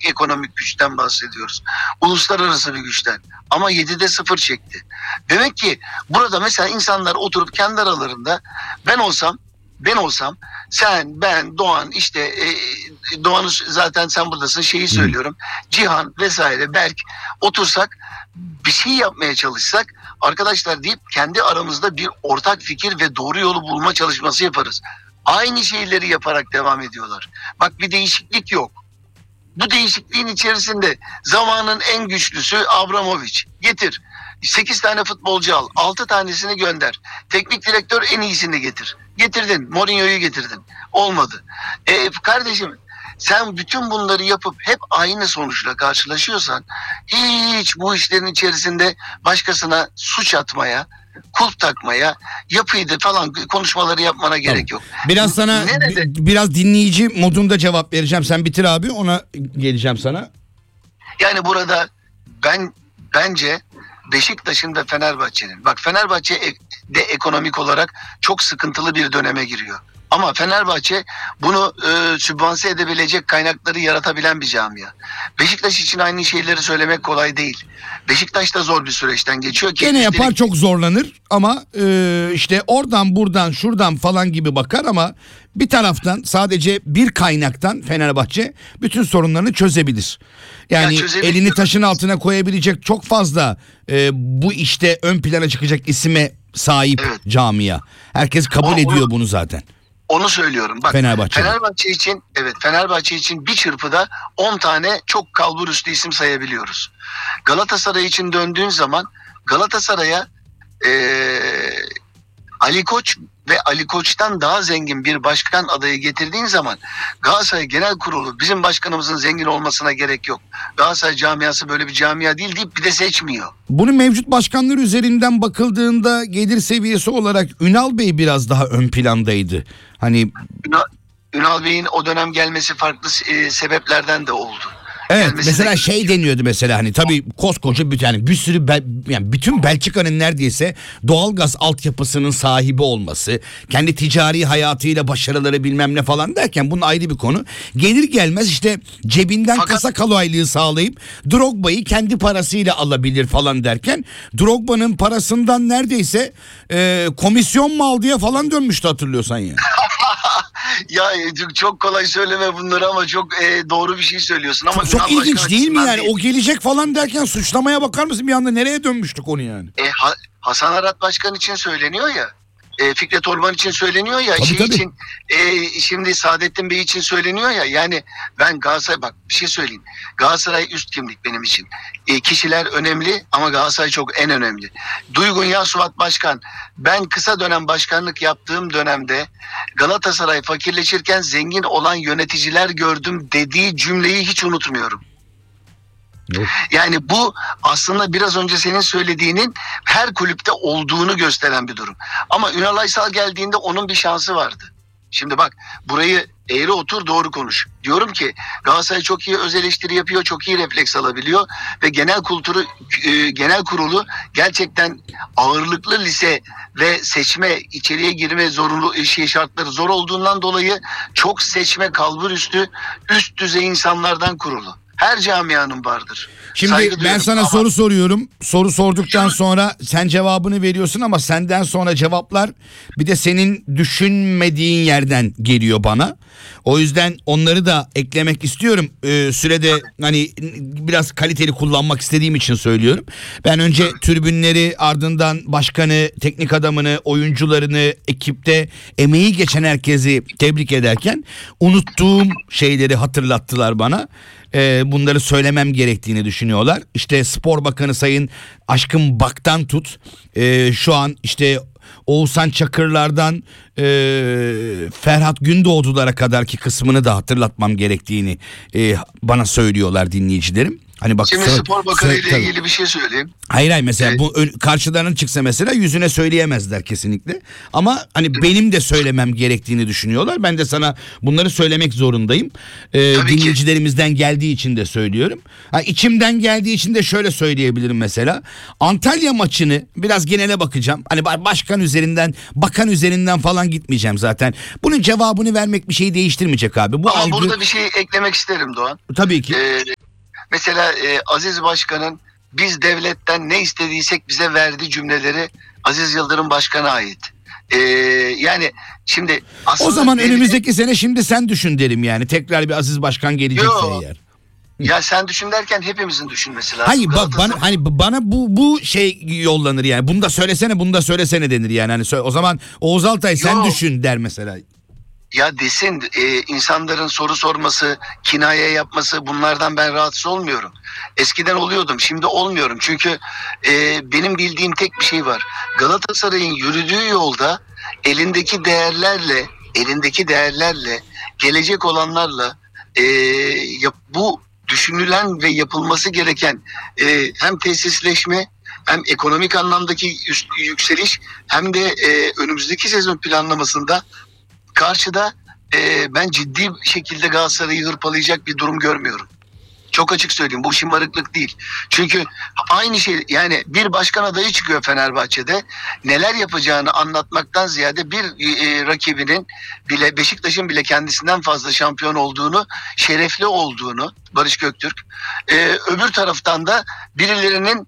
ekonomik güçten bahsediyoruz. Uluslararası bir güçten. Ama 7'de 0 çekti. Demek ki burada mesela insanlar oturup kendi aralarında ben olsam sen, ben, Doğan, işte Doğan'ı zaten sen buradasın, şeyi söylüyorum. Cihan vesaire, Berk, otursak bir şey yapmaya çalışsak arkadaşlar deyip kendi aramızda bir ortak fikir ve doğru yolu bulma çalışması yaparız. Aynı şeyleri yaparak devam ediyorlar. Bak, bir değişiklik yok. Bu değişikliğin içerisinde zamanın en güçlüsü Abramovich. Getir. 8 tane futbolcu al. 6 tanesini gönder. Teknik direktör en iyisini getir. Getirdin. Mourinho'yu getirdin. Olmadı. Kardeşim, sen bütün bunları yapıp hep aynı sonuçla karşılaşıyorsan hiç bu işlerin içerisinde başkasına suç atmaya, kulp takmaya, yapıydı falan konuşmaları yapmana gerek yok. Biraz sana biraz dinleyici modunda cevap vereceğim. Sen bitir abi, ona geleceğim sana. Yani burada bence Beşiktaş'ın ve Fenerbahçe'nin, bak, Fenerbahçe de ekonomik olarak çok sıkıntılı bir döneme giriyor. Ama Fenerbahçe bunu sübvanse edebilecek kaynakları yaratabilen bir camia. Beşiktaş için aynı şeyleri söylemek kolay değil. Beşiktaş da zor bir süreçten geçiyor ki. Gene yapar, çok zorlanır ama işte oradan buradan şuradan falan gibi bakar ama bir taraftan sadece bir kaynaktan Fenerbahçe bütün sorunlarını çözebilir. Yani elini taşın altına koyabilecek çok fazla bu işte ön plana çıkacak isime sahip camia. Herkes kabul ediyor bunu zaten. Onu söylüyorum. Bak, Fenerbahçe için bir çırpıda 10 tane çok kalburüstü isim sayabiliyoruz. Galatasaray için döndüğün zaman Galatasaray'a Ali Koç ve Ali Koç'tan daha zengin bir başkan adayı getirdiğin zaman Galatasaray Genel Kurulu bizim başkanımızın zengin olmasına gerek yok. Galatasaray camiası böyle bir camia değil deyip bir de seçmiyor. Bunun mevcut başkanlar üzerinden bakıldığında gelir seviyesi olarak Ünal Bey biraz daha ön plandaydı. Hani Ünal Bey'in o dönem gelmesi farklı sebeplerden de oldu. Evet, mesela şey deniyordu mesela, hani tabii koskoca bir sürü yani bütün Belçika'nın neredeyse doğalgaz altyapısının sahibi olması, kendi ticari hayatıyla başarıları bilmem ne falan derken bunun ayrı bir konu. Gelir gelmez işte cebinden kasa kalaylığı sağlayıp Drogba'yı kendi parasıyla alabilir falan derken Drogba'nın parasından neredeyse komisyon mu aldıya falan dönmüştü, hatırlıyorsan ya. Ya çok kolay söyleme bunları ama çok doğru bir şey söylüyorsun. Ama çok ilginç değil mi yani? O gelecek falan derken suçlamaya bakar mısın bir anda, nereye dönmüştük onu yani? Hasan Arat Başkan için söyleniyor ya. Fikret Orman için söyleniyor ya. Tabii. için şimdi Saadettin Bey için söyleniyor ya. Yani ben Galatasaray, bak bir şey söyleyeyim. Galatasaray üst kimlik benim için. Kişiler önemli ama Galatasaray çok en önemli. Duygun Yasuvat Başkan, ben kısa dönem başkanlık yaptığım dönemde Galatasaray fakirleşirken zengin olan yöneticiler gördüm dediği cümleyi hiç unutmuyorum. Yok. Yani bu aslında biraz önce senin söylediğinin her kulüpte olduğunu gösteren bir durum. Ama Ünal Aysal geldiğinde onun bir şansı vardı. Şimdi bak, burayı eğri otur doğru konuş. Diyorum ki Galatasaray çok iyi öz eleştiri yapıyor, çok iyi refleks alabiliyor ve genel kurulu gerçekten ağırlıklı lise ve seçme, içeriye girme zorunlu şartları zor olduğundan dolayı çok seçme, kalburüstü, üst düzey insanlardan kurulu. Her camianın vardır. Şimdi ben sana soru soruyorum. Soru sorduktan sonra sen cevabını veriyorsun ama senden sonra cevaplar bir de senin düşünmediğin yerden geliyor bana. O yüzden onları da eklemek istiyorum. Sürede hani biraz kaliteli kullanmak istediğim için söylüyorum. Ben önce tribünleri, ardından başkanı, teknik adamını, oyuncularını, ekipte emeği geçen herkesi tebrik ederken unuttuğum şeyleri hatırlattılar bana. Bunları söylemem gerektiğini düşünüyorlar. İşte Spor Bakanı Sayın Aşkın Bak'tan tut, şu an işte Oğuzhan Çakırlar'dan Ferhat Gündoğdu'lara kadarki kısmını da hatırlatmam gerektiğini bana söylüyorlar dinleyicilerim. Hani bak, şimdi Spor Bakanı ile ilgili bir şey söyleyeyim. Hayır mesela bu karşılarına çıksa mesela yüzüne söyleyemezler kesinlikle. Ama hani benim de söylemem gerektiğini düşünüyorlar. Ben de sana bunları söylemek zorundayım. Dinleyicilerimizden geldiği için de söylüyorum. İçimden geldiği için de şöyle söyleyebilirim mesela. Antalya maçını biraz genele bakacağım. Hani bakan üzerinden falan gitmeyeceğim zaten. Bunun cevabını vermek bir şeyi değiştirmeyecek abi. Ama burada bir şey eklemek isterim Doğan. Tabii ki. Mesela Aziz Başkan'ın biz devletten ne istediysek bize verdi cümleleri Aziz Yıldırım Başkan'a ait. Yani şimdi aslında O zaman önümüzdeki sene şimdi sen düşün derim yani. Tekrar bir Aziz Başkan gelecekse Yo. eğer. Ya sen düşün derken hepimizin düşünmesi lazım. Hayır bana bu şey yollanır yani. Bunu da söylesene denir yani. Hani o zaman Oğuz Altay sen Yo. düşün der mesela. Ya desin, insanların soru sorması, kinaye yapması, bunlardan ben rahatsız olmuyorum. Eskiden oluyordum, şimdi olmuyorum. Çünkü benim bildiğim tek bir şey var. Galatasaray'ın yürüdüğü yolda elindeki değerlerle, gelecek olanlarla bu düşünülen ve yapılması gereken hem tesisleşme, hem ekonomik anlamdaki yükseliş, hem de önümüzdeki sezon planlamasında karşıda ben ciddi şekilde Galatasaray'ı hırpalayacak bir durum görmüyorum. Çok açık söyleyeyim, bu şımarıklık değil. Çünkü aynı şey, yani bir başkan adayı çıkıyor Fenerbahçe'de, neler yapacağını anlatmaktan ziyade bir rakibinin bile, Beşiktaş'ın bile kendisinden fazla şampiyon olduğunu, şerefli olduğunu, Barış Göktürk, öbür taraftan da birilerinin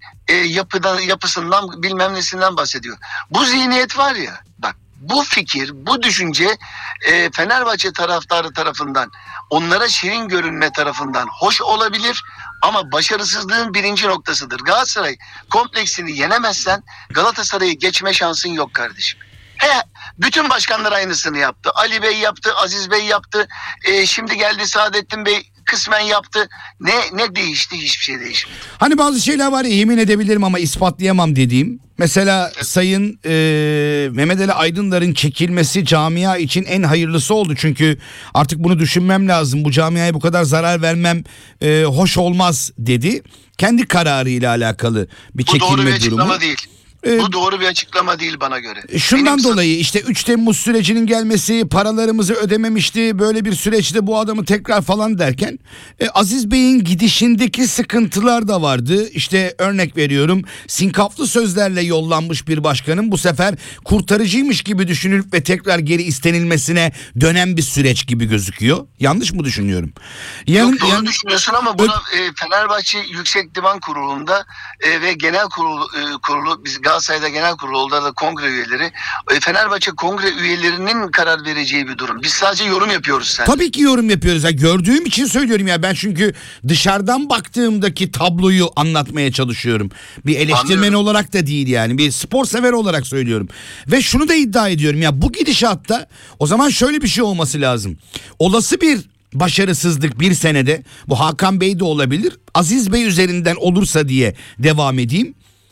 yapısından bilmem nesinden bahsediyor. Bu zihniyet var ya, bak, bu fikir, bu düşünce Fenerbahçe taraftarı tarafından, onlara şirin görünme tarafından hoş olabilir ama başarısızlığın birinci noktasıdır. Galatasaray kompleksini yenemezsen Galatasaray'ı geçme şansın yok kardeşim. Bütün başkanlar aynısını yaptı. Ali Bey yaptı, Aziz Bey yaptı. Şimdi geldi Saadettin Bey kısmen yaptı. Ne değişti? Hiçbir şey değişmedi. Hani bazı şeyler var ya, yemin edebilirim ama ispatlayamam dediğim. Mesela Sayın Mehmet Ali Aydınlar'ın çekilmesi camia için en hayırlısı oldu. Çünkü artık bunu düşünmem lazım. Bu camiaya bu kadar zarar vermem hoş olmaz dedi. Kendi kararıyla alakalı bir çekilme durumu. Bu doğru bir açıklama değil. Bu doğru bir açıklama değil bana göre. Şundan dolayı işte 3 Temmuz sürecinin gelmesi, paralarımızı ödememişti, böyle bir süreçte bu adamı tekrar falan derken Aziz Bey'in gidişindeki sıkıntılar da vardı. İşte örnek veriyorum, sinkaflı sözlerle yollanmış bir başkanın bu sefer kurtarıcıymış gibi düşünülüp ve tekrar geri istenilmesine dönen bir süreç gibi gözüküyor. Yanlış mı düşünüyorum? Yok, doğru düşünüyorsun ama buna Fenerbahçe Yüksek Divan Kurulu'nda ve genel kurulu, biz Galatasaray'da genel kurulu, orada da kongre üyeleri, Fenerbahçe kongre üyelerinin karar vereceği bir durum. Biz sadece yorum yapıyoruz sen. Tabii ki yorum yapıyoruz. Ya, gördüğüm için söylüyorum ya, ben çünkü dışarıdan baktığımdaki tabloyu anlatmaya çalışıyorum. Bir eleştirmen olarak da değil yani, bir spor sever olarak söylüyorum. Ve şunu da iddia ediyorum ya, bu gidişatta o zaman şöyle bir şey olması lazım. Olası bir başarısızlık bir senede, bu Hakan Bey de olabilir, Aziz Bey üzerinden olursa diye devam edeyim.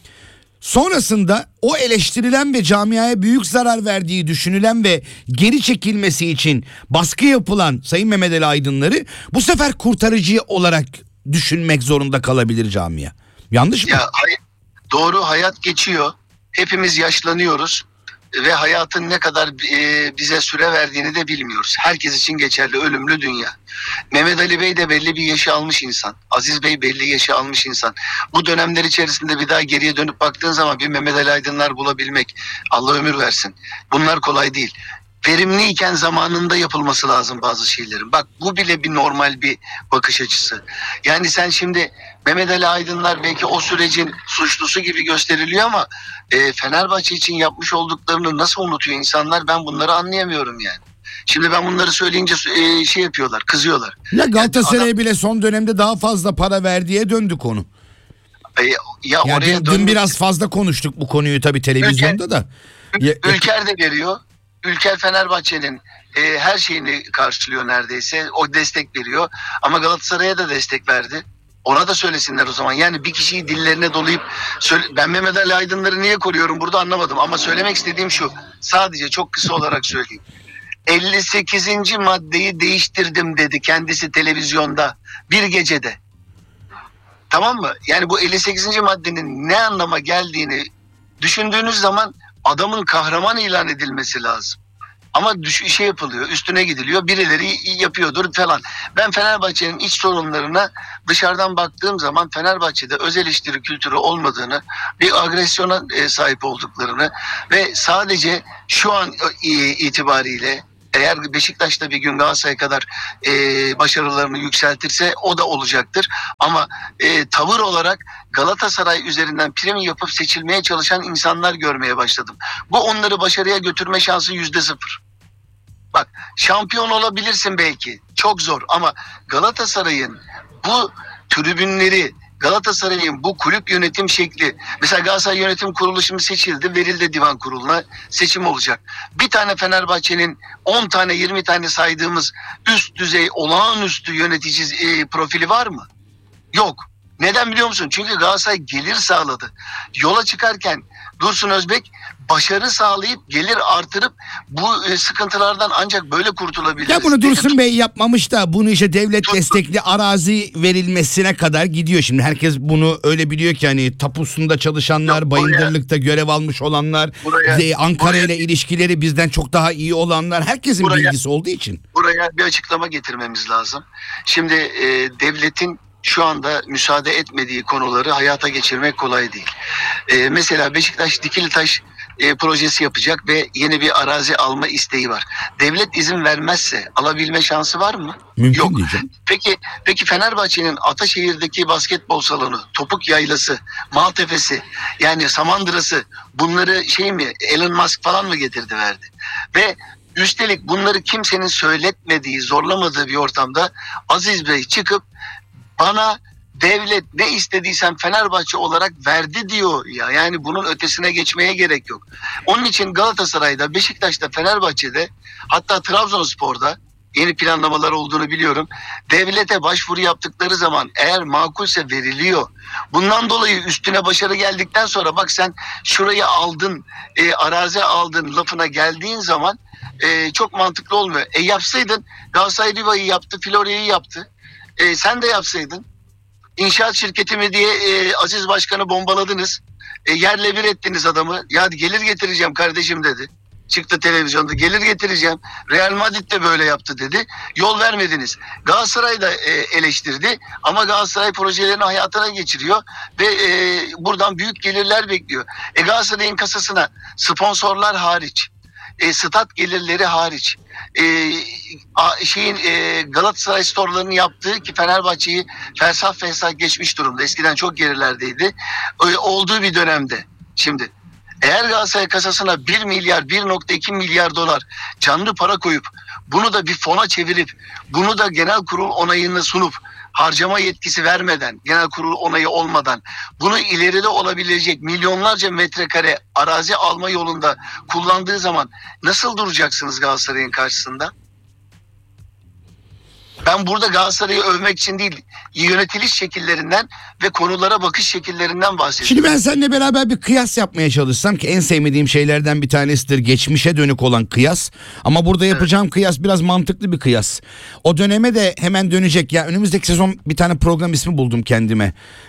Sonrasında o eleştirilen ve camiaya büyük zarar verdiği düşünülen ve geri çekilmesi için baskı yapılan Sayın Mehmet Ali Aydınlar'ı bu sefer kurtarıcı olarak düşünmek zorunda kalabilir camia. Yanlış mı? Ya, doğru, hayat geçiyor. Hepimiz yaşlanıyoruz. Ve hayatın ne kadar bize süre verdiğini de bilmiyoruz. Herkes için geçerli, ölümlü dünya. Mehmet Ali Bey de belli bir yaşı almış insan. Aziz Bey belli yaşı almış insan. Bu dönemler içerisinde bir daha geriye dönüp baktığın zaman bir Mehmet Ali Aydınlar bulabilmek, Allah ömür versin, bunlar kolay değil. Verimliyken zamanında yapılması lazım bazı şeylerin. Bak, bu bile bir normal bir bakış açısı. Yani sen şimdi Mehmet Ali Aydınlar belki o sürecin suçlusu gibi gösteriliyor ama Fenerbahçe için yapmış olduklarını nasıl unutuyor insanlar, ben bunları anlayamıyorum yani. Şimdi ben bunları söyleyince şey yapıyorlar, kızıyorlar. Ya Galatasaray'a bile son dönemde daha fazla para verdiğe döndü konu. Oraya dün biraz fazla konuştuk bu konuyu tabii televizyonda da. Ülker de veriyor. Ülker Fenerbahçe'nin her şeyini karşılıyor neredeyse. O destek veriyor. Ama Galatasaray'a da destek verdi. Ona da söylesinler o zaman. Yani bir kişiyi dillerine dolayıp ben Mehmet Ali Aydınlar'ı niye koruyorum burada anlamadım. Ama söylemek istediğim şu. Sadece çok kısa olarak söyleyeyim. 58. maddeyi değiştirdim dedi kendisi televizyonda bir gecede. Tamam mı? Yani bu 58. maddenin ne anlama geldiğini düşündüğünüz zaman adamın kahraman ilan edilmesi lazım. Ama şey yapılıyor, üstüne gidiliyor, birileri yapıyordur falan. Ben Fenerbahçe'nin iç sorunlarına dışarıdan baktığım zaman Fenerbahçe'de öz eleştiri kültürü olmadığını, bir agresyona sahip olduklarını ve sadece şu an itibariyle eğer Beşiktaş da bir gün Galatasaray kadar başarılarını yükseltirse o da olacaktır. Ama tavır olarak Galatasaray üzerinden prim yapıp seçilmeye çalışan insanlar görmeye başladım. Bu onları başarıya götürme şansı %0. Bak, şampiyon olabilirsin belki. Çok zor ama Galatasaray'ın bu tribünleri, Galatasaray'ın bu kulüp yönetim şekli. Mesela Galatasaray Yönetim Kurulu şimdi seçildi. Verildi divan kuruluna. Seçim olacak. Bir tane Fenerbahçe'nin 10 tane 20 tane saydığımız üst düzey olağanüstü yönetici profili var mı? Yok. Neden biliyor musun? Çünkü Galatasaray gelir sağladı. Yola çıkarken Dursun Özbek başarı sağlayıp gelir artırıp bu sıkıntılardan ancak böyle kurtulabiliriz. Ya bunu Dursun Bey yapmamış da bunu işte devlet Dursun. destekli arazi verilmesine kadar gidiyor şimdi. Herkes bunu öyle biliyor ki hani tapusunda çalışanlar, Yok, Bayındırlık'ta görev almış olanlar, Ankara ile ilişkileri bizden çok daha iyi olanlar, herkesin bilgisi olduğu için. Buraya bir açıklama getirmemiz lazım. Şimdi devletin şu anda müsaade etmediği konuları hayata geçirmek kolay değil. Mesela Beşiktaş Dikilitaş projesi yapacak ve yeni bir arazi alma isteği var. Devlet izin vermezse alabilme şansı var mı? Mümkün Yok. diyeceğim. Peki Fenerbahçe'nin Ataşehir'deki basketbol salonu, Topuk Yaylası, Maltepe'si, yani Samandıra'sı, bunları Elon Musk falan mı getirdi verdi? Ve üstelik bunları kimsenin söyletmediği, zorlamadığı bir ortamda Aziz Bey çıkıp bana devlet ne istediysen Fenerbahçe olarak verdi diyor ya. Yani bunun ötesine geçmeye gerek yok. Onun için Galatasaray'da, Beşiktaş'ta, Fenerbahçe'de, hatta Trabzonspor'da yeni planlamalar olduğunu biliyorum. Devlete başvuru yaptıkları zaman eğer makulse veriliyor. Bundan dolayı üstüne başarı geldikten sonra bak sen şurayı aldın, arazi aldın lafına geldiğin zaman çok mantıklı olmuyor. Yapsaydın, Galatasaray Riva'yı yaptı, Florya'yı yaptı. Sen de yapsaydın. İnşaat şirketi mi diye Aziz Başkan'ı bombaladınız. Yerle bir ettiniz adamı. Ya gelir getireceğim kardeşim dedi. Çıktı televizyonda, gelir getireceğim. Real Madrid de böyle yaptı dedi. Yol vermediniz. Galatasaray da eleştirdi ama Galatasaray projelerini hayatına geçiriyor ve buradan büyük gelirler bekliyor. Galatasaray'ın kasasına sponsorlar hariç, stat gelirleri hariç, Galatasaray store'larının yaptığı, ki Fenerbahçe'yi fersah geçmiş durumda. Eskiden çok gerilerdeydi. Olduğu bir dönemde. Şimdi eğer Galatasaray kasasına 1 milyar 1,2 milyar dolar canlı para koyup bunu da bir fona çevirip bunu da genel kurul onayını sunup harcama yetkisi vermeden, genel kurul onayı olmadan bunu ileride olabilecek milyonlarca metrekare arazi alma yolunda kullandığı zaman nasıl duracaksınız Galatasaray'ın karşısında? Ben burada Galatasaray'ı övmek için değil, yönetiliş şekillerinden ve konulara bakış şekillerinden bahsediyorum. Şimdi ben seninle beraber bir kıyas yapmaya çalışsam, ki en sevmediğim şeylerden bir tanesidir geçmişe dönük olan kıyas. Ama burada yapacağım kıyas biraz mantıklı bir kıyas. O döneme de hemen dönecek. Ya önümüzdeki sezon bir tane program ismi buldum kendime.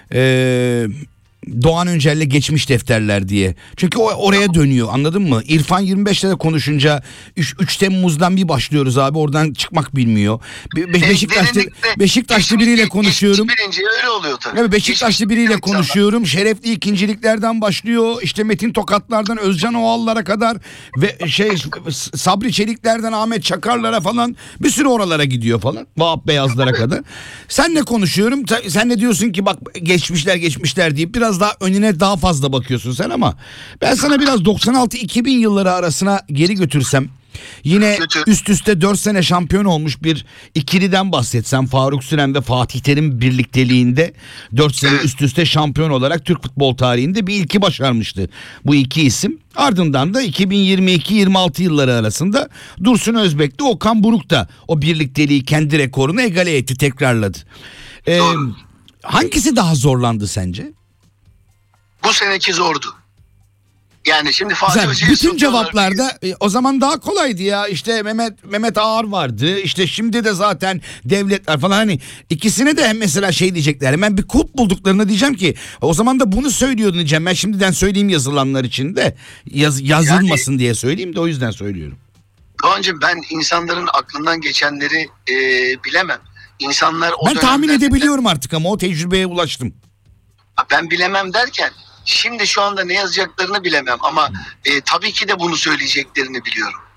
Doğan Öncel'le Geçmiş Defterler diye. Çünkü oraya dönüyor, anladın mı? İrfan 25'te de konuşunca 3 Temmuz'dan bir başlıyoruz abi, oradan çıkmak bilmiyor. Beşiktaşlı biriyle konuşuyorum. Öyle oluyor tabii. Evet, Beşiktaşlı biriyle konuşuyorum. Şerefli ikinciliklerden başlıyor. İşte Metin Tokatlardan Özcan Oğallara kadar ve Sabri Çeliklerden Ahmet Çakarlara falan, bir sürü oralara gidiyor falan. Vahap Beyazlara kadar. Senle konuşuyorum. Sen ne diyorsun ki bak geçmişler deyip biraz daha önüne daha fazla bakıyorsun sen, ama ben sana biraz 96-2000 yılları arasına geri götürsem, yine üst üste 4 sene şampiyon olmuş bir ikiliden bahsetsem, Faruk Süren ve Fatih Terim birlikteliğinde 4 sene üst üste şampiyon olarak Türk futbol tarihinde bir ilki başarmıştı bu iki isim. Ardından da 2022-26 yılları arasında Dursun Özbek'te, Okan Buruk da o birlikteliği kendi rekorunu egale etti, tekrarladı. Hangisi daha zorlandı sence? Bu seneki zordu. Yani şimdi Fatih Hoca'yı bütün cevaplarda o zaman daha kolaydı ya. İşte Mehmet Ağar vardı. İşte şimdi de zaten devletler falan, hani ikisine de mesela diyecekler. Hemen bir kulp bulduklarını diyeceğim ki o zaman da bunu söylüyordun diyeceğim. Ben şimdiden söyleyeyim yazılanlar için de yazılmasın diye söyleyeyim de, o yüzden söylüyorum. Doğancığım, ben insanların aklından geçenleri bilemem. İnsanlar ben tahmin edebiliyorum artık, ama o tecrübeye ulaştım. Ben bilemem derken şimdi şu anda ne yazacaklarını bilemem ama tabii ki de bunu söyleyeceklerini biliyorum.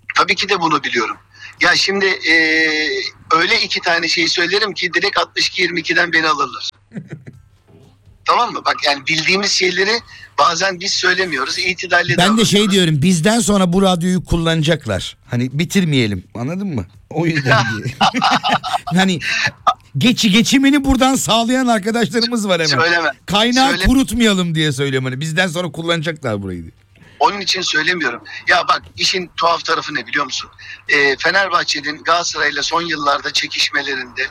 Tabii ki de bunu biliyorum. Ya şimdi öyle iki tane şeyi söylerim ki direkt 62-22'den beni alırlar. Tamam mı? Bak yani bildiğimiz şeyleri bazen biz söylemiyoruz. İtidalli Ben de şey davranıyoruz. diyorum, bizden sonra bu radyoyu kullanacaklar. Hani bitirmeyelim, anladın mı? O yüzden diye. Hani geçimini buradan sağlayan arkadaşlarımız var hemen. Söyleme. Kaynağı Söyle. kurutmayalım diye söylüyorum. Hani bizden sonra kullanacaklar burayı diye. Onun için söylemiyorum. Ya bak işin tuhaf tarafı ne biliyor musun? Fenerbahçe'nin Galatasaray'la son yıllarda çekişmelerinde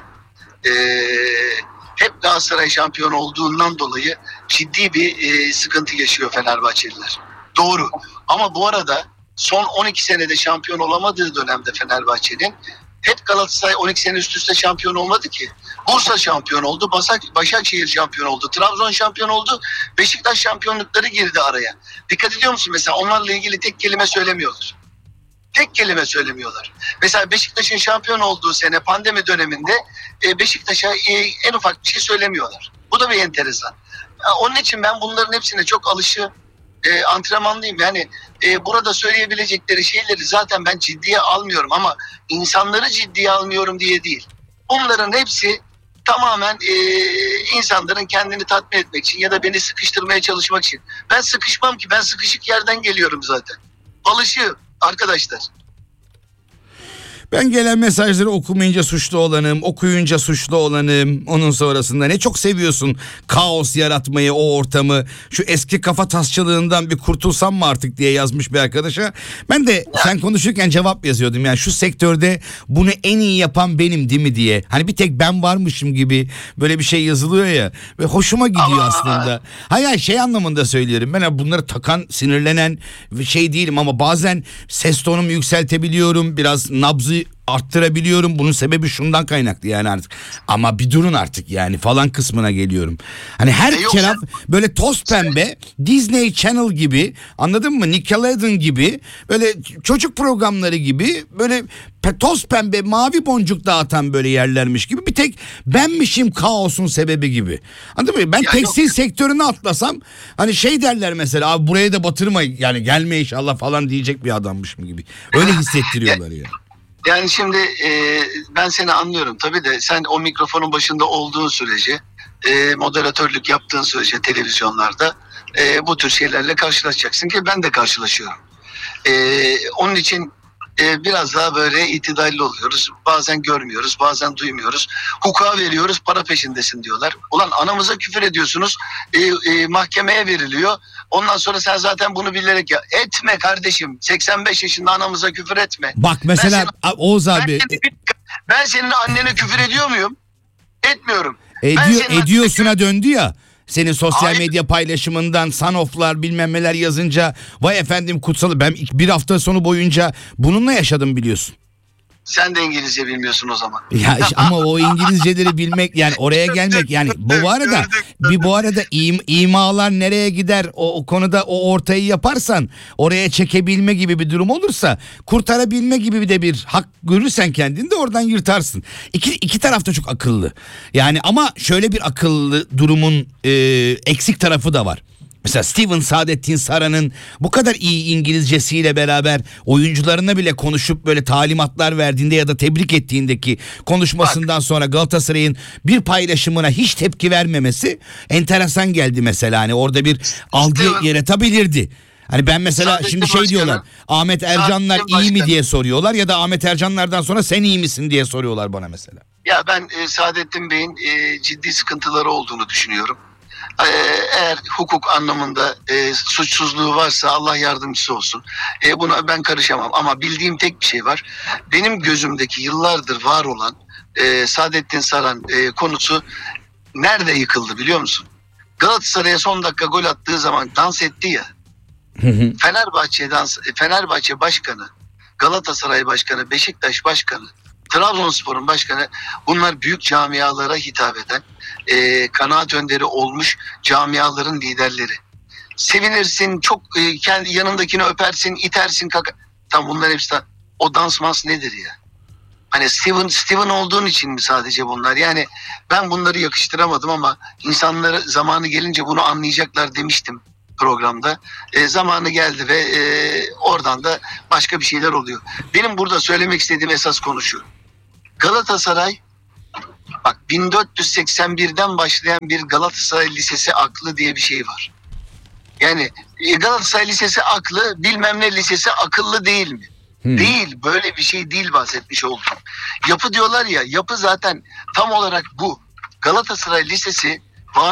hep Galatasaray şampiyon olduğundan dolayı ciddi bir sıkıntı yaşıyor Fenerbahçeliler. Doğru. Ama bu arada son 12 senede şampiyon olamadığı dönemde Fenerbahçe'nin hep Galatasaray 12 sene üst üste şampiyon olmadı ki. Bursa şampiyon oldu, Başakşehir şampiyon oldu, Trabzon şampiyon oldu, Beşiktaş şampiyonlukları girdi araya. Dikkat ediyor musun mesela onlarla ilgili tek kelime söylemiyorlar. Tek kelime söylemiyorlar. Mesela Beşiktaş'ın şampiyon olduğu sene pandemi döneminde Beşiktaş'a en ufak bir şey söylemiyorlar. Bu da bir enteresan. Onun için ben bunların hepsine çok antrenmanlıyım. Yani burada söyleyebilecekleri şeyleri zaten ben ciddiye almıyorum ama insanları ciddiye almıyorum diye değil. Bunların hepsi tamamen insanların kendini tatmin etmek için ya da beni sıkıştırmaya çalışmak için. Ben sıkışmam ki, ben sıkışık yerden geliyorum zaten. Alışığım arkadaşlar. Ben gelen mesajları okumayınca suçlu olanım, okuyunca suçlu olanım. Onun sonrasında ne çok seviyorsun kaos yaratmayı, o ortamı. Şu eski kafa tasçılığından bir kurtulsam mı artık diye yazmış bir arkadaşa. Ben de sen konuşurken cevap yazıyordum. Yani şu sektörde bunu en iyi yapan benim değil mi diye. Hani bir tek ben varmışım gibi böyle bir şey yazılıyor ya. Ve hoşuma gidiyor aslında. Hayır şey anlamında söylüyorum. Ben bunları takan, sinirlenen şey değilim ama bazen ses tonumu yükseltebiliyorum. Biraz nabzı arttırabiliyorum. Bunun sebebi şundan kaynaklı yani artık. Ama bir durun artık yani falan kısmına geliyorum. Hani her taraf böyle toz pembe, Disney Channel gibi, anladın mı? Nickelodeon gibi, böyle çocuk programları gibi, böyle toz pembe mavi boncuk dağıtan böyle yerlermiş gibi. Bir tek benmişim kaosun sebebi gibi. Anladın mı? Ben ya tekstil sektörüne atlasam hani şey derler mesela, abi buraya da batırma yani, gelme inşallah falan diyecek bir adammışım gibi. Öyle hissettiriyorlar ya. Yani şimdi ben seni anlıyorum tabii de sen o mikrofonun başında olduğun sürece moderatörlük yaptığın sürece televizyonlarda bu tür şeylerle karşılaşacaksın ki ben de karşılaşıyorum. Onun için biraz daha böyle itidalli oluyoruz. Bazen görmüyoruz, bazen duymuyoruz. Hukuka veriyoruz, para peşindesin diyorlar. Ulan anamıza küfür ediyorsunuz, mahkemeye veriliyor. Ondan sonra sen zaten bunu bilerek ya etme kardeşim. 85 yaşında anamıza küfür etme. Bak mesela Oğuz abi. Ben senin annene küfür ediyor muyum? Etmiyorum. Ediyorsuna döndü ya. Senin sosyal Hayır. medya paylaşımından sanoflar bilmem neler yazınca vay efendim kutsalı, ben bir hafta sonu boyunca bununla yaşadım biliyorsun. Sen de İngilizce bilmiyorsun o zaman. Ya ama o İngilizceleri bilmek yani oraya gelmek yani bu arada imalar nereye gider o konuda, o ortayı yaparsan oraya çekebilme gibi bir durum olursa, kurtarabilme gibi de bir hak görürsen kendinde oradan yırtarsın. İki taraf da çok akıllı yani, ama şöyle bir akıllı durumun eksik tarafı da var. Mesela Steven Saadettin Saran'ın bu kadar iyi İngilizcesiyle beraber oyuncularına bile konuşup böyle talimatlar verdiğinde ya da tebrik ettiğindeki konuşmasından sonra Galatasaray'ın bir paylaşımına hiç tepki vermemesi enteresan geldi mesela. Hani orada bir algı yaratabilirdi. Hani ben mesela Saadettin şimdi şey diyorlar, Ahmet Ercanlar Saadettin iyi mi Başkanı. diye soruyorlar ya da Ahmet Ercanlardan sonra sen iyi misin diye soruyorlar bana mesela. Ya ben Saadettin Bey'in ciddi sıkıntıları olduğunu düşünüyorum. Eğer hukuk anlamında suçsuzluğu varsa Allah yardımcısı olsun. Buna ben karışamam ama bildiğim tek bir şey var. Benim gözümdeki yıllardır var olan Saadettin Saran konusu nerede yıkıldı biliyor musun? Galatasaray'a son dakika gol attığı zaman dans etti ya. Fenerbahçe Başkanı, Galatasaray Başkanı, Beşiktaş Başkanı, Trabzonspor'un başkanı, bunlar büyük camialara hitap eden, kanaat önderi olmuş camiaların liderleri. Sevinirsin, çok kendi yanındakini öpersin, itersin, tam bunlar hepsi. O dans nedir ya? Hani Steven olduğun için mi sadece bunlar? Yani ben bunları yakıştıramadım ama insanları zamanı gelince bunu anlayacaklar demiştim. programda. Zamanı geldi ve oradan da başka bir şeyler oluyor. Benim burada söylemek istediğim esas konu şu. Galatasaray, bak 1481'den başlayan bir Galatasaray Lisesi aklı diye bir şey var. Yani Galatasaray Lisesi aklı bilmem ne lisesi akıllı değil mi? Değil, böyle bir şey değil bahsetmiş olduğum. Yapı diyorlar ya, yapı zaten tam olarak bu. Galatasaray Lisesi var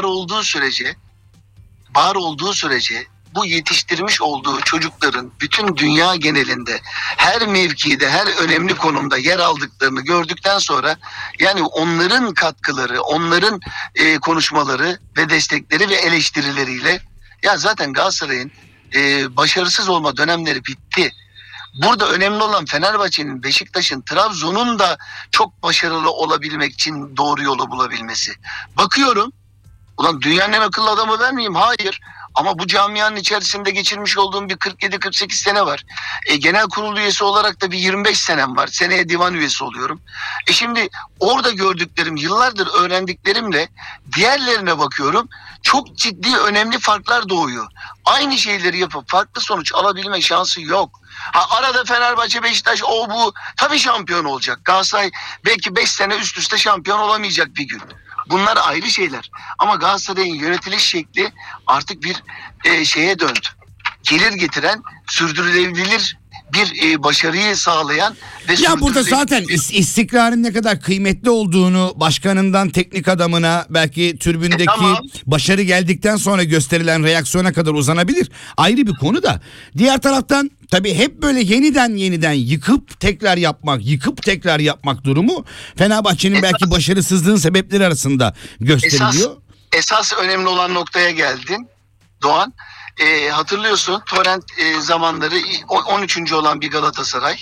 olduğu sürece bu yetiştirmiş olduğu çocukların bütün dünya genelinde her mevkide, her önemli konumda yer aldıklarını gördükten sonra, yani onların katkıları, onların konuşmaları ve destekleri ve eleştirileriyle ya zaten Galatasaray'ın başarısız olma dönemleri bitti. Burada önemli olan Fenerbahçe'nin, Beşiktaş'ın, Trabzon'un da çok başarılı olabilmek için doğru yolu bulabilmesi. Bakıyorum, ulan dünyanın en akıllı adamı ben miyim? Hayır. Ama bu camianın içerisinde geçirmiş olduğum bir 47-48 sene var. Genel kurul üyesi olarak da bir 25 senem var. Seneye divan üyesi oluyorum. Şimdi orada gördüklerim, yıllardır öğrendiklerimle diğerlerine bakıyorum. Çok ciddi, önemli farklar doğuyor. Aynı şeyleri yapıp farklı sonuç alabilme şansı yok. Arada Fenerbahçe, Beşiktaş, o bu tabii şampiyon olacak. Galatasaray belki 5 sene üst üste şampiyon olamayacak bir gün. Bunlar ayrı şeyler. Ama Galatasaray'ın yönetiliş şekli artık bir şeye döndü. Gelir getiren, sürdürülebilir bir başarıyı sağlayan ve ya burada zaten istikrarın ne kadar kıymetli olduğunu başkanından teknik adamına, belki tribündeki tamam, başarı geldikten sonra gösterilen reaksiyona kadar uzanabilir. Ayrı bir konu da. Diğer taraftan tabii hep böyle yeniden yıkıp tekrar yapmak durumu Fenerbahçe'nin belki başarısızlığın sebepleri arasında gösteriliyor. Esas önemli olan noktaya geldin Doğan. Hatırlıyorsun, Torrent zamanları 13. olan bir Galatasaray.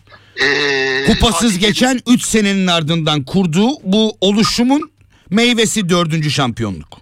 Kupasız geçen 3 senenin ardından kurduğu bu oluşumun meyvesi 4. şampiyonluk.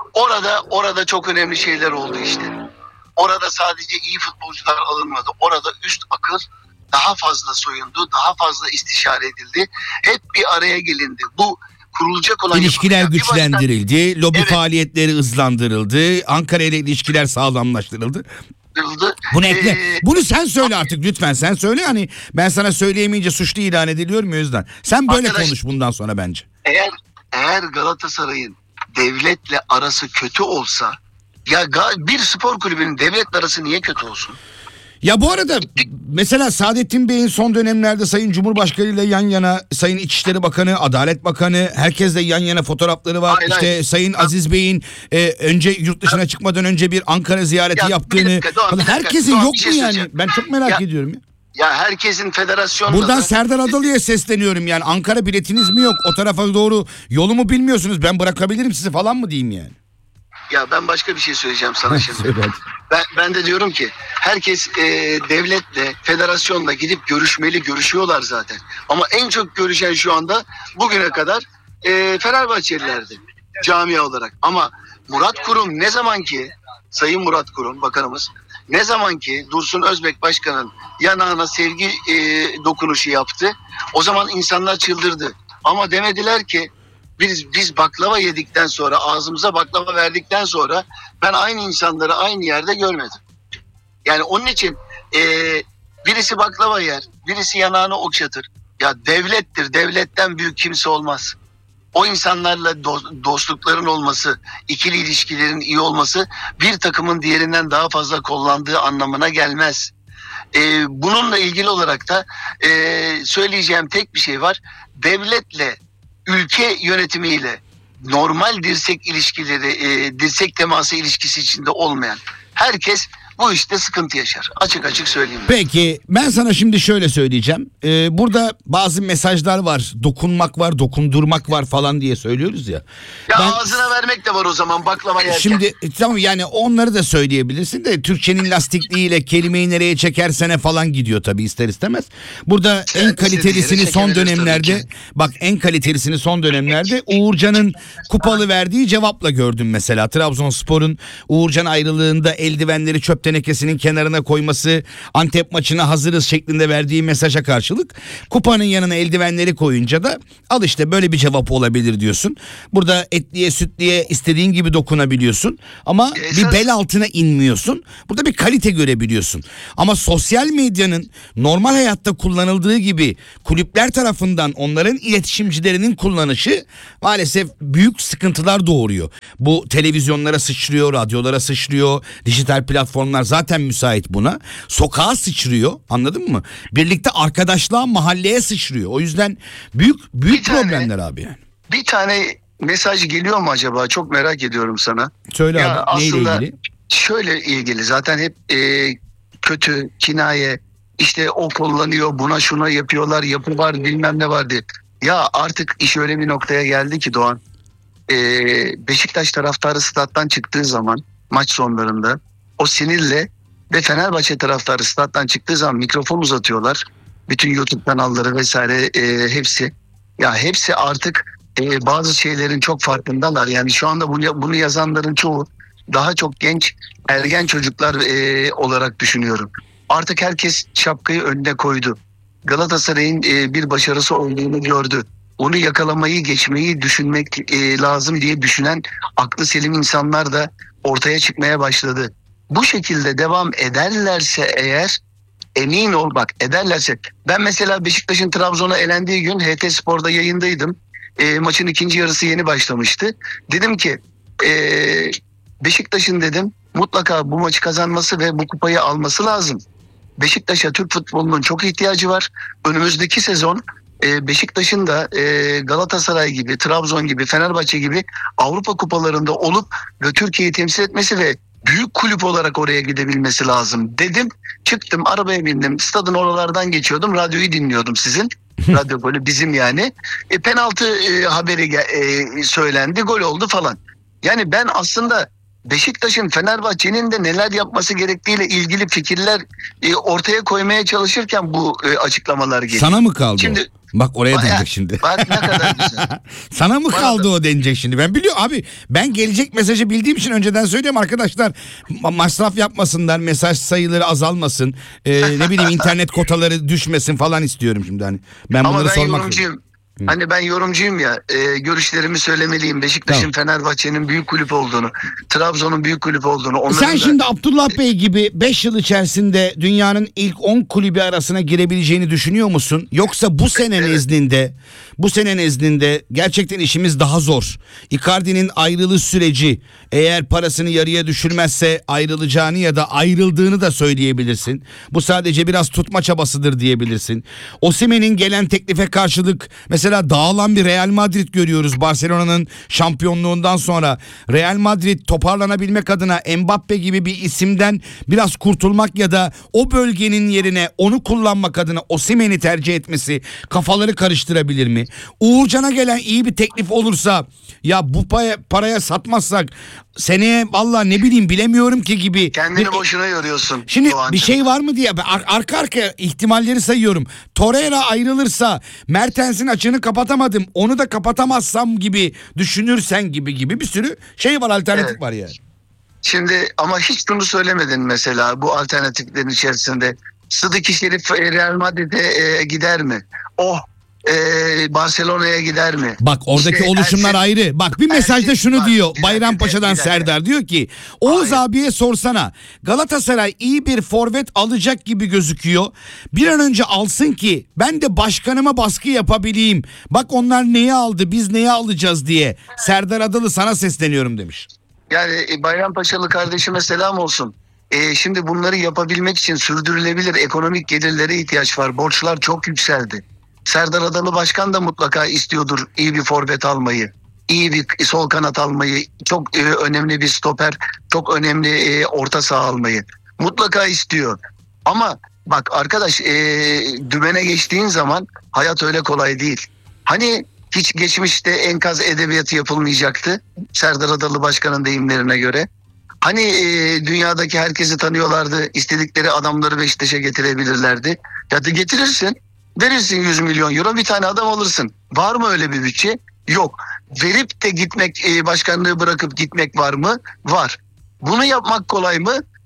Orada çok önemli şeyler oldu işte. Orada sadece iyi futbolcular alınmadı. Orada üst akıl daha fazla soyundu, daha fazla istişare edildi. Hep bir araya gelindi. Bu kurulacak olan İlişkiler güçlendirildi, lobi evet, faaliyetleri hızlandırıldı, Ankara ile ilişkiler sağlamlaştırıldı. Bunu ekle. Bunu sen söyle artık lütfen. Sen söyle, hani ben sana söyleyemeyince suçlu ilan ediliyorum ya, o yüzden. Sen böyle konuş bundan sonra bence. Eğer Galatasaray'ın devletle arası kötü olsa, ya bir spor kulübünün devletle arası niye kötü olsun? Ya bu arada mesela Saadettin Bey'in son dönemlerde Sayın Cumhurbaşkanı ile yan yana, Sayın İçişleri Bakanı, Adalet Bakanı, herkesle yan yana fotoğrafları var. Hayır. Sayın Aziz Bey'in önce yurt dışına çıkmadan önce bir Ankara ziyareti yaptığını. Herkesin yok mu yani? Ben çok merak ediyorum ya. Ya herkesin federasyonda buradan Serdar Adalı'ya sesleniyorum yani. Ankara biletiniz mi yok? O tarafa doğru yolumu bilmiyorsunuz. Ben bırakabilirim sizi falan mı diyeyim yani? Ya ben başka bir şey söyleyeceğim sana şimdi. Ben de diyorum ki herkes devletle, federasyonla gidip görüşüyorlar zaten. Ama en çok görüşen şu anda bugüne kadar Fenerbahçelilerdi camia olarak. Ama Murat Kurum ne zaman ki, Sayın Murat Kurum bakanımız ne zaman ki Dursun Özbek Başkan'ın yanağına sevgi dokunuşu yaptı, o zaman insanlar çıldırdı. Ama demediler ki biz baklava yedikten sonra, ağzımıza baklava verdikten sonra ben aynı insanları aynı yerde görmedim. Yani onun için birisi baklava yer, birisi yanağını okşatır. Ya devlettir, devletten büyük kimse olmaz. O insanlarla dostlukların olması, ikili ilişkilerin iyi olması bir takımın diğerinden daha fazla kullandığı anlamına gelmez. Bununla ilgili olarak da söyleyeceğim tek bir şey var. Devletle, ülke yönetimiyle normal dirsek ilişkileri, dirsek teması ilişkisi içinde olmayan herkes bu işte sıkıntı yaşar. Açık açık söyleyeyim. Peki ben sana şimdi şöyle söyleyeceğim. Burada bazı mesajlar var. Dokunmak var, dokundurmak var falan diye söylüyoruz ya. Ya ağzına vermek de var o zaman baklava yerken. Şimdi tamam, yani onları da söyleyebilirsin de Türkçenin lastikliğiyle kelimeyi nereye çekersene falan gidiyor tabii ister istemez. Burada en kalitelisini son dönemlerde, bak en kalitelisini son dönemlerde Uğurcan'ın kupalı verdiği cevapla gördüm mesela. Trabzonspor'un Uğurcan ayrılığında eldivenleri çöp tenekesinin kenarına koyması, Antep maçına hazırız şeklinde verdiği mesaja karşılık kupanın yanına eldivenleri koyunca da al işte böyle bir cevap olabilir diyorsun. Burada etliye sütliye istediğin gibi dokunabiliyorsun ama bir bel altına inmiyorsun. Burada bir kalite görebiliyorsun. Ama sosyal medyanın normal hayatta kullanıldığı gibi kulüpler tarafından onların iletişimcilerinin kullanışı maalesef büyük sıkıntılar doğuruyor. Bu televizyonlara sıçrıyor, radyolara sıçrıyor, dijital platformlar zaten müsait buna. Sokağa sıçrıyor, anladın mı? Birlikte arkadaşlığa, mahalleye sıçrıyor. O yüzden büyük problemler abi yani. Bir tane mesaj geliyor mu acaba? Çok merak ediyorum sana. Söyle Ya abi, neyle aslında ilgili? şöyle ilgili zaten hep kötü, kinaye, işte o kullanıyor, buna şuna yapıyorlar, yapı var, bilmem ne var diye. Ya artık iş öyle bir noktaya geldi ki Doğan. Beşiktaş taraftarı stat'tan çıktığı zaman maç sonlarında o sinirle ve Fenerbahçe taraftarı stat'tan çıktığı zaman mikrofon uzatıyorlar. Bütün YouTube kanalları vesaire hepsi. Ya hepsi artık bazı şeylerin çok farkındalar. Yani şu anda bunu yazanların çoğu daha çok genç ergen çocuklar olarak düşünüyorum. Artık herkes şapkayı önüne koydu. Galatasaray'ın bir başarısı olduğunu gördü. Onu yakalamayı, geçmeyi düşünmek lazım diye düşünen aklı selim insanlar da ortaya çıkmaya başladı. Bu şekilde devam ederlerse eğer, emin ol bak ederlerse. Ben mesela Beşiktaş'ın Trabzon'a elendiği gün HT Spor'da yayındaydım. Maçın ikinci yarısı yeni başlamıştı. Dedim ki Beşiktaş'ın dedim mutlaka bu maçı kazanması ve bu kupayı alması lazım. Beşiktaş'a Türk futbolunun çok ihtiyacı var. Önümüzdeki sezon Beşiktaş'ın da Galatasaray gibi, Trabzon gibi, Fenerbahçe gibi Avrupa kupalarında olup ve Türkiye'yi temsil etmesi ve büyük kulüp olarak oraya gidebilmesi lazım dedim. Çıktım, arabaya bindim, stadın oralardan geçiyordum, radyoyu dinliyordum sizin. Radyo böyle bizim yani. Penaltı haberi söylendi, gol oldu falan. Yani ben aslında Beşiktaş'ın, Fenerbahçe'nin de neler yapması gerektiğiyle ilgili fikirler ortaya koymaya çalışırken bu açıklamalar geliyor. Sana mı kaldı Şimdi, o? Bak oraya denecek şimdi. Bak ne kadar güzel. Sana mı kaldı o denecek şimdi? Ben biliyorum abi. Ben gelecek mesajı bildiğim için önceden söylüyorum arkadaşlar. Masraf yapmasınlar, mesaj sayıları azalmasın. Ne bileyim internet kotaları düşmesin falan istiyorum şimdi hani. Ben Ama bunları ben sormak yorumcuyum. Hani ben yorumcuyum ya, görüşlerimi söylemeliyim. Beşiktaş'ın, Tamam. Fenerbahçe'nin büyük kulüp olduğunu, Trabzon'un büyük kulüp olduğunu. Sen şimdi Abdullah Bey gibi 5 yıl içerisinde dünyanın ilk 10 kulübü arasına girebileceğini düşünüyor musun? Yoksa bu sene nezdinde gerçekten işimiz daha zor. Icardi'nin ayrılış süreci eğer parasını yarıya düşürmezse ayrılacağını ya da ayrıldığını da söyleyebilirsin. Bu sadece biraz tutma çabasıdır diyebilirsin. Osimhen'in gelen teklife karşılık mesela dağılan bir Real Madrid görüyoruz. Barcelona'nın şampiyonluğundan sonra Real Madrid toparlanabilmek adına Mbappe gibi bir isimden biraz kurtulmak ya da o bölgenin yerine onu kullanmak adına Osimhen'i tercih etmesi kafaları karıştırabilir mi? Uğurcan'a gelen iyi bir teklif olursa ya bu paraya satmazsak seneye vallahi ne bileyim bilemiyorum ki gibi. Kendini boşuna yoruyorsun. Şimdi Doğancığım. bir şey var mı diye arka arkaya ihtimalleri sayıyorum. Torreira ayrılırsa Mertens'in açığını kapatamadım. Onu da kapatamazsam gibi düşünürsen gibi bir sürü şey var, alternatif Evet. var yani. Şimdi ama hiç bunu söylemedin mesela bu alternatiflerin içerisinde. Sıdık Şerif Real Madrid'e gider mi? Barcelona'ya gider mi? Bak oradaki İşte oluşumlar ayrı. Bak bir mesajda şunu bak, diyor. bir dakika, Bayrampaşa'dan bir dakika. Serdar diyor ki Oğuz Hayır. abiye sorsana, Galatasaray iyi bir forvet alacak gibi gözüküyor. Bir an önce alsın ki ben de başkanıma baskı yapabileyim. Bak onlar neyi aldı, biz neyi alacağız diye. Serdar Adalı sana sesleniyorum demiş. Yani Bayrampaşalı kardeşime selam olsun. Şimdi bunları yapabilmek için sürdürülebilir ekonomik gelirlere ihtiyaç var. Borçlar çok yükseldi. Serdar Adalı Başkan da mutlaka istiyordur iyi bir forvet almayı. İyi bir sol kanat almayı. Çok önemli bir stoper. Çok önemli orta saha almayı. Mutlaka istiyor. Ama bak arkadaş dümene geçtiğin zaman hayat öyle kolay değil. Hani hiç geçmişte enkaz edebiyatı yapılmayacaktı. Serdar Adalı Başkan'ın deyimlerine göre. Hani dünyadaki herkesi tanıyorlardı. İstedikleri adamları Beşiktaş'a getirebilirlerdi. Ya da getirirsin. Verirsin 100 milyon euro, bir tane adam alırsın. Var mı öyle bir bütçe? Yok. Verip de gitmek, başkanlığı bırakıp gitmek var mı? Var. Bunu yapmak kolay mı?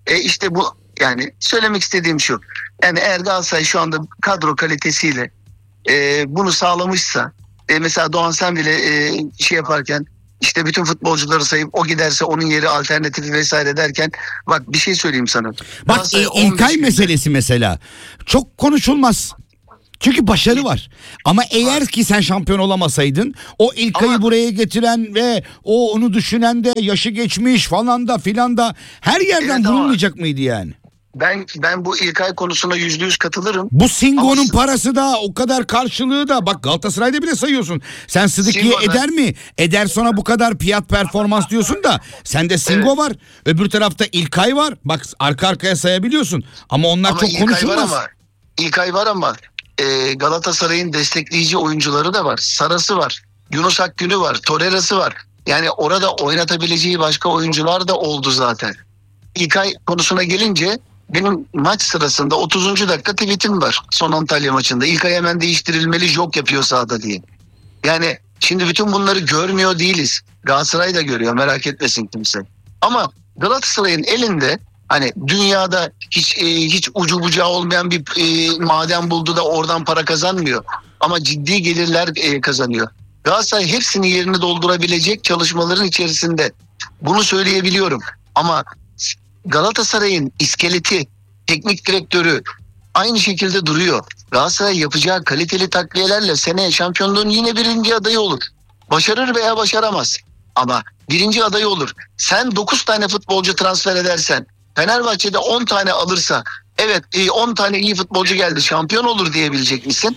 İşte bu, yani söylemek istediğim şu. Yani eğer Galatasaray şu anda kadro kalitesiyle bunu sağlamışsa, mesela Doğan sen bile şey yaparken işte bütün futbolcuları sayıp o giderse onun yeri alternatifi vesaire derken, bak bir şey söyleyeyim sana. Bak Galatasaray 15 İlkay günde- meselesi mesela çok konuşulmaz. Çünkü başarı var. Ama eğer ki sen şampiyon olamasaydın, o İlkay'ı Ama- buraya getiren ve onu düşünen de yaşı geçmiş falan da filan da her yerden Evet ama- vurulmayacak mıydı yani? Ben bu İlkay konusuna %100 katılırım. Bu Singo'nun Ama- parası da o kadar karşılığı da, bak Galatasaray'da bile sayıyorsun. Sen Sıdıki'ye Singo'da- eder mi? Eder sonra bu kadar fiyat performans diyorsun da sende Singo Evet. var. Öbür tarafta İlkay var. Bak arka arkaya sayabiliyorsun. Ama onlar Ama çok İlkay konuşulmaz. İlkay var ama Galatasaray'ın destekleyici oyuncuları da var. Sarası var. Yunus Akgün'ü var. Torreira'sı var. Yani orada oynatabileceği başka oyuncular da oldu zaten. İlkay konusuna gelince, benim maç sırasında 30. dakika tweetim var son Antalya maçında. İlkay hemen değiştirilmeli, jog yapıyor sahada diye. Yani şimdi bütün bunları görmüyor değiliz. Galatasaray da görüyor, merak etmesin kimse. Ama Galatasaray'ın elinde hani dünyada hiç ucu bucağı olmayan bir maden buldu da oradan para kazanmıyor. Ama ciddi gelirler kazanıyor. Galatasaray hepsini yerini doldurabilecek çalışmaların içerisinde. Bunu söyleyebiliyorum. Ama Galatasaray'ın iskeleti, teknik direktörü aynı şekilde duruyor. Galatasaray yapacağı kaliteli takviyelerle seneye şampiyonluğun yine birinci adayı olur. Başarır veya başaramaz. Ama birinci adayı olur. Sen 9 tane futbolcu transfer edersen, Fenerbahçe'de 10 tane alırsa, evet 10 tane iyi futbolcu geldi, şampiyon olur diyebilecek misin?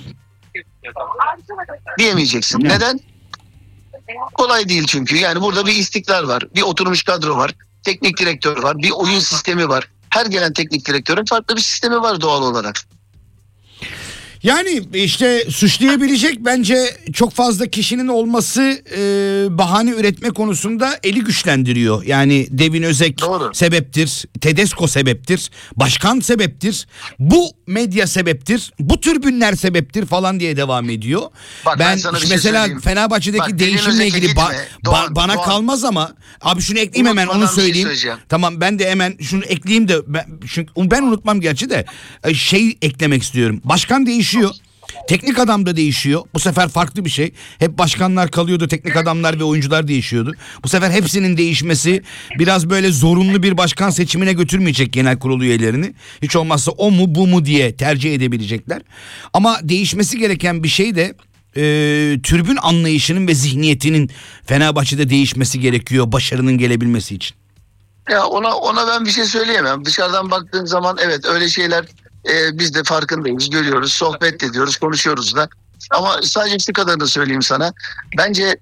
Diyemeyeceksin. Ne? Neden? Kolay değil çünkü. Yani burada bir istikrar var. Bir oturmuş kadro var. Teknik direktör var. Bir oyun sistemi var. Her gelen teknik direktörün farklı bir sistemi var doğal olarak. Yani işte suçlayabilecek bence çok fazla kişinin olması bahane üretme konusunda eli güçlendiriyor. Yani Devin Özek Doğru. sebeptir, Tedesco sebeptir, başkan sebeptir, bu medya sebeptir, bu tribünler sebeptir falan diye devam ediyor. Bak, ben sana bir şey mesela söyleyeyim. Fenerbahçe'deki Bak, Devin değişimle Özek'e ilgili gitme. bana Doğan. kalmaz ama abi şunu ekleyeyim, hemen Unutmadan onu bir şey söyleyeyim. söyleyeceğim. Tamam, ben de hemen şunu ekleyeyim de çünkü ben unutmam gerçi de şey eklemek istiyorum. Başkan değişiyor. Teknik adam da değişiyor. Bu sefer farklı bir şey. Hep başkanlar kalıyordu, teknik adamlar ve oyuncular değişiyordu. Bu sefer hepsinin değişmesi biraz böyle zorunlu bir başkan seçimine götürmeyecek genel kurul üyelerini. Hiç olmazsa o mu bu mu diye tercih edebilecekler. Ama değişmesi gereken bir şey de tribün anlayışının ve zihniyetinin Fenerbahçe'de değişmesi gerekiyor başarının gelebilmesi için. Ya ona ben bir şey söyleyemem. Dışarıdan baktığın zaman evet öyle şeyler biz de farkındayız, görüyoruz, sohbet ediyoruz, konuşuyoruz da. Ama sadece şu kadarını söyleyeyim sana. Bence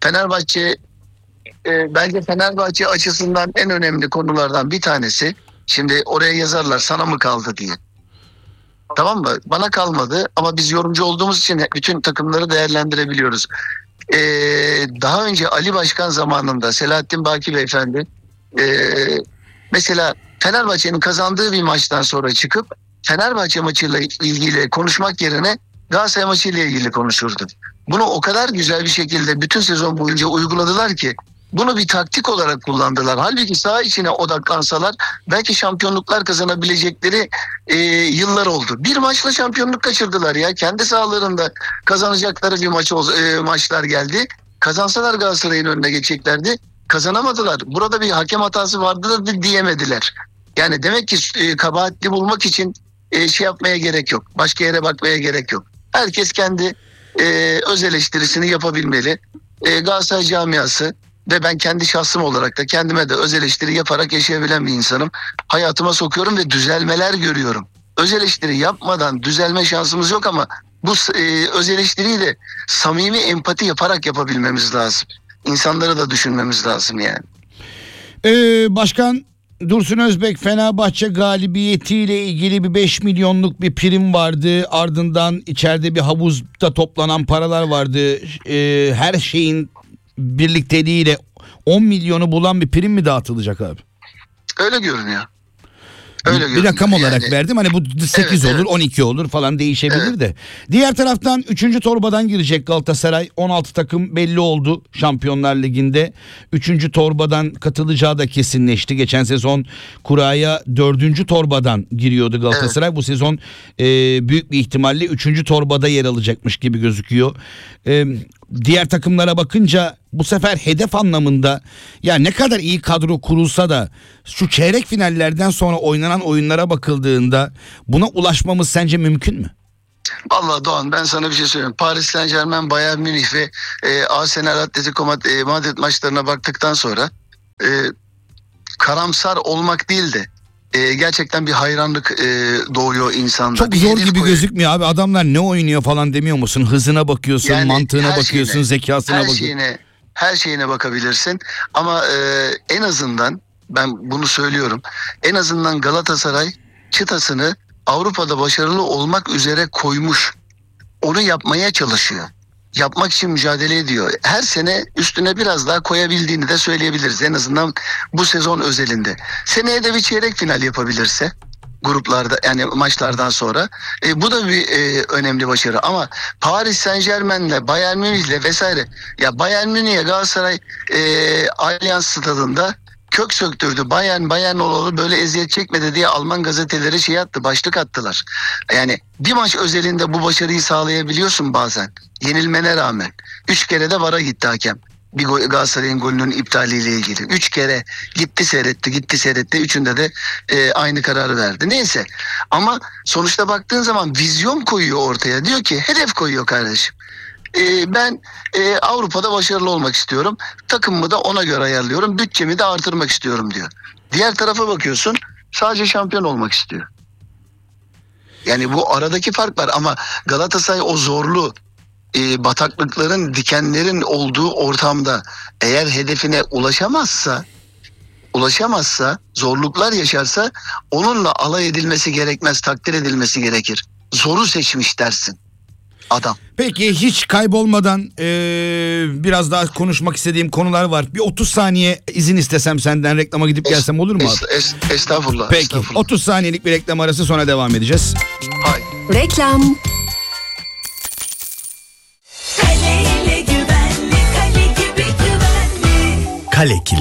Fenerbahçe açısından en önemli konulardan bir tanesi, şimdi oraya yazarlar sana mı kaldı diye. Tamam mı? Bana kalmadı ama biz yorumcu olduğumuz için bütün takımları değerlendirebiliyoruz. Daha önce Ali Başkan zamanında Selahattin Baki Beyefendi mesela Fenerbahçe'nin kazandığı bir maçtan sonra çıkıp Fenerbahçe maçıyla ilgili konuşmak yerine Galatasaray maçıyla ilgili konuşurdu. Bunu o kadar güzel bir şekilde bütün sezon boyunca uyguladılar ki bunu bir taktik olarak kullandılar. Halbuki saha içine odaklansalar belki şampiyonluklar kazanabilecekleri yıllar oldu. Bir maçla şampiyonluk kaçırdılar ya. Kendi sahalarında kazanacakları bir maçlar geldi. Kazansalar Galatasaray'ın önüne geçeceklerdi. Kazanamadılar. Burada bir hakem hatası vardı da diyemediler. Yani demek ki kabahatli bulmak için şey yapmaya gerek yok. Başka yere bakmaya gerek yok. Herkes kendi öz eleştirisini yapabilmeli. Galatasaray camiası ve ben kendi şahsım olarak da kendime de öz eleştiri yaparak yaşayabilen bir insanım. Hayatıma sokuyorum ve düzelmeler görüyorum. Öz eleştiri yapmadan düzelme şansımız yok ama bu öz eleştiriyi de samimi empati yaparak yapabilmemiz lazım. İnsanları da düşünmemiz lazım yani. Başkan Dursun Özbek Fenerbahçe galibiyetiyle ilgili bir 5 milyonluk bir prim vardı. Ardından içeride bir havuzda toplanan paralar vardı. Her şeyin birlikteliğiyle 10 milyonu bulan bir prim mi dağıtılacak abi? Öyle görünüyor. Öyle bir rakam görünüyor. olarak Yani verdim. Hani bu 8 Evet, olur, evet. 12 olur falan değişebilir Evet. de. Diğer taraftan 3. torbadan girecek Galatasaray. 16 takım belli oldu Şampiyonlar Ligi'nde. 3. torbadan katılacağı da kesinleşti. Geçen sezon kuraya 4. torbadan giriyordu Galatasaray. Bu sezon büyük bir ihtimalle 3. torbada yer alacakmış gibi gözüküyor. Diğer takımlara bakınca bu sefer hedef anlamında ya ne kadar iyi kadro kurulsa da şu çeyrek finallerden sonra oynanan oyunlara bakıldığında buna ulaşmamız sence mümkün mü? Vallahi Doğan, ben sana bir şey söyleyeyim. Paris Saint-Germain, Bayern Münih ve Arsenal, Atletico Madrid maçlarına baktıktan sonra karamsar olmak değil de gerçekten bir hayranlık doğuyor insanda. Çok Bir zor hedef gibi koyuyor. gözükmüyor abi. Adamlar ne oynuyor falan demiyor musun? Hızına bakıyorsun, Yani mantığına her bakıyorsun, şeyine, zekasına her bakıyorsun. her şeyine bakabilirsin. Ama en azından ben bunu söylüyorum. En azından Galatasaray çıtasını Avrupa'da başarılı olmak üzere koymuş. Onu yapmaya çalışıyor. Yapmak için mücadele ediyor. Her sene üstüne biraz daha koyabildiğini de söyleyebiliriz. En azından bu sezon özelinde. Seneye de bir çeyrek final yapabilirse gruplarda, yani maçlardan sonra bu da bir önemli başarı. Ama Paris Saint-Germain'le, Bayern Münih'le vesaire, ya Bayern Münih'e Galatasaray Allianz Stadında kök söktürdü. Bayern olalı böyle eziyet çekmedi diye Alman gazeteleri şey attı, başlık attılar. Yani bir maç özelinde bu başarıyı sağlayabiliyorsun bazen. Yenilmene rağmen. 3 kere de VAR'a gitti hakem. Bir Galatasaray'ın golünün iptaliyle ilgili. 3 kere gitti seyretti. Üçünde de aynı kararı verdi. Neyse, ama sonuçta baktığın zaman vizyon koyuyor ortaya. Diyor ki hedef koyuyor kardeşim. Ben Avrupa'da başarılı olmak istiyorum. Takımımı da ona göre ayarlıyorum. Bütçemi de artırmak istiyorum diyor. Diğer tarafa bakıyorsun, sadece şampiyon olmak istiyor. Yani bu aradaki fark var, ama Galatasaray o zorlu bataklıkların, dikenlerin olduğu ortamda eğer hedefine ulaşamazsa, zorluklar yaşarsa onunla alay edilmesi gerekmez, takdir edilmesi gerekir. Zoru seçmiş dersin adam. Peki hiç kaybolmadan biraz daha konuşmak istediğim konular var. Bir 30 saniye izin istesem senden, reklama gidip gelsem olur mu abi? Estağfurullah. Peki Estağfurullah. 30 saniyelik bir reklam arası, sonra devam edeceğiz. Hayır. Reklam. Kale ile güvenli, kale gibi güvenli. Kale Kilit.